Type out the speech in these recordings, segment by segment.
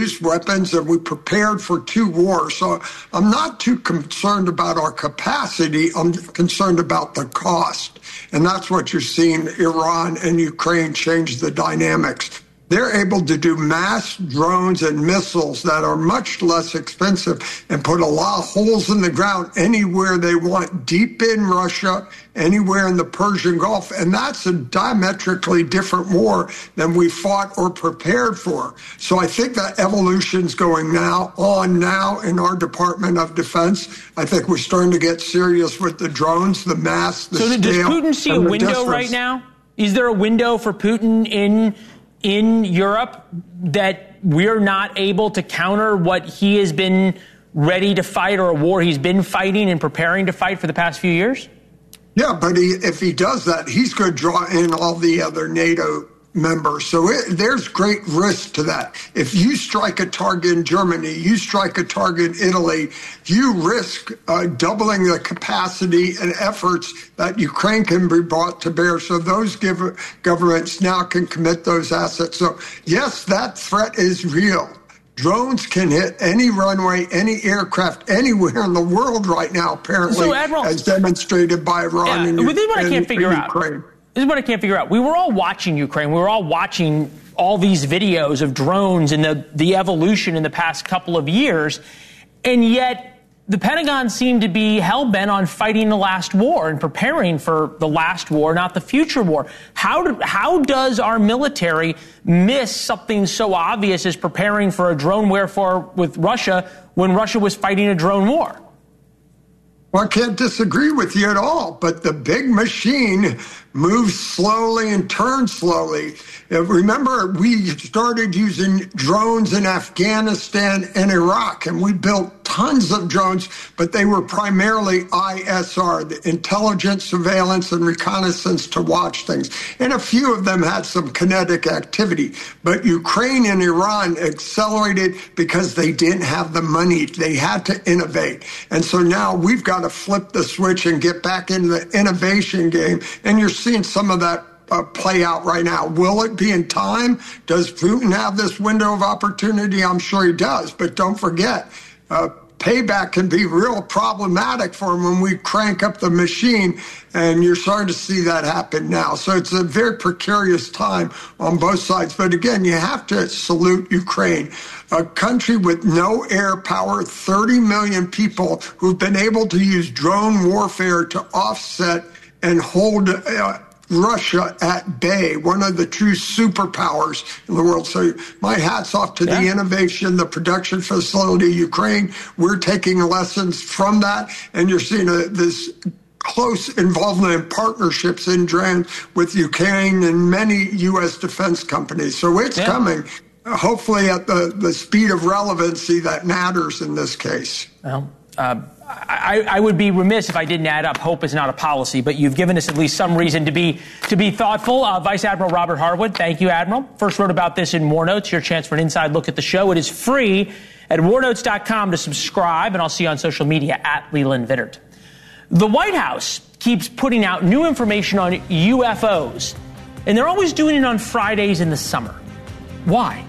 used weapons and we prepared for 2 wars. So I'm not too concerned about our capacity. I'm concerned about the cost. And that's what you're seeing Iran and Ukraine change the dynamics. They're able to do mass drones and missiles that are much less expensive and put a lot of holes in the ground anywhere they want, deep in Russia, anywhere in the Persian Gulf. And that's a diametrically different war than we fought or prepared for. So I think that evolution's going on now in our Department of Defense. I think we're starting to get serious with the drones, the mass, the scale. So does Putin see a window right now? Is there a window for Putin in Europe that we're not able to counter what he has been ready to fight, or a war he's been fighting and preparing to fight for the past few years? Yeah, but if he does that, he's going to draw in all the other NATO members. So there's great risk to that. If you strike a target in Germany, you strike a target in Italy, you risk doubling the capacity and efforts that Ukraine can be brought to bear. So those governments now can commit those assets. So yes, that threat is real. Drones can hit any runway, any aircraft, anywhere in the world right now, apparently, so, Admiral, as demonstrated by Iran and Ukraine. This is what I can't figure out. We were all watching Ukraine. We were all watching all these videos of drones and the evolution in the past couple of years. And yet the Pentagon seemed to be hell-bent on fighting the last war and preparing for the last war, not the future war. How does our military miss something so obvious as preparing for a drone warfare with Russia when Russia was fighting a drone war? Well, I can't disagree with you at all, but the big machine moves slowly and turns slowly. Remember, we started using drones in Afghanistan and Iraq, and we built tons of drones, but they were primarily ISR, the intelligence, surveillance, and reconnaissance to watch things. And a few of them had some kinetic activity. But Ukraine and Iran accelerated because they didn't have the money. They had to innovate. And so now we've got to flip the switch and get back into the innovation game. And you're seeing some of that play out right now. Will it be in time? Does Putin have this window of opportunity? I'm sure he does. But don't forget, payback can be real problematic for him when we crank up the machine, and you're starting to see that happen now. So it's a very precarious time on both sides. But again, you have to salute Ukraine, a country with no air power, 30 million people who've been able to use drone warfare to offset and hold Russia at bay, one of the true superpowers in the world. So my hat's off to the innovation, the production facility, Ukraine. We're taking lessons from that, and you're seeing this close involvement in partnerships in drones with Ukraine and many U.S. defense companies. So it's coming, hopefully at the speed of relevancy that matters in this case. Well, I would be remiss if I didn't add up. Hope is not a policy, but you've given us at least some reason to be thoughtful. Vice Admiral Robert Harwood, thank you, Admiral. First wrote about this in War Notes, your chance for an inside look at the show. It is free at warnotes.com to subscribe, and I'll see you on social media at Leland Vittert. The White House keeps putting out new information on UFOs, and they're always doing it on Fridays in the summer. Why?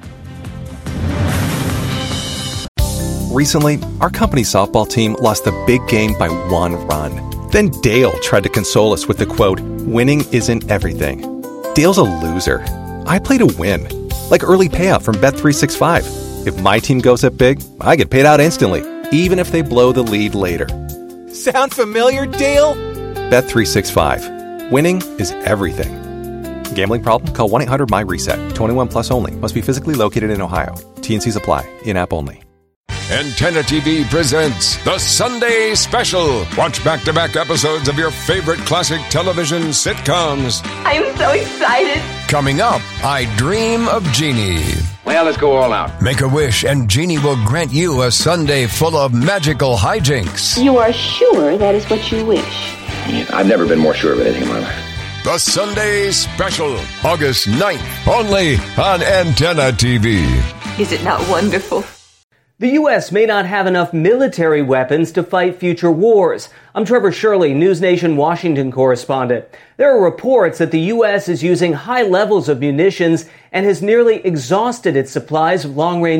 Recently, our company softball team lost the big game by 1 run. Then Dale tried to console us with the quote, "Winning isn't everything." Dale's a loser. I play to win, like early payout from Bet365. If my team goes up big, I get paid out instantly, even if they blow the lead later. Sound familiar, Dale? Bet365. Winning is everything. Gambling problem? Call 1-800-MY-RESET. 21 plus only. Must be physically located in Ohio. T&Cs apply. In-app only. Antenna TV presents The Sunday Special. Watch back-to-back episodes of your favorite classic television sitcoms. I'm so excited. Coming up, I Dream of Jeannie. Well, let's go all out. Make a wish and Jeannie will grant you a Sunday full of magical hijinks. You are sure that is what you wish? I've never been more sure of anything in my life. The Sunday Special, August 9th, only on Antenna TV. Is it not wonderful? The U.S. may not have enough military weapons to fight future wars. I'm Trevor Shirley, News Nation Washington correspondent. There are reports that the U.S. is using high levels of munitions and has nearly exhausted its supplies of long-range